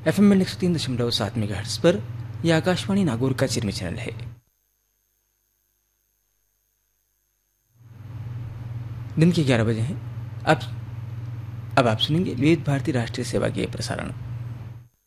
FM में 103.7 megahertz पर यह आकाशवाणी नागौर का चिरमी चैनल है। दिन के 11 बजे हैं। अब आप सुनेंगे विविध भारती राष्ट्रीय सेवा के प्रसारण।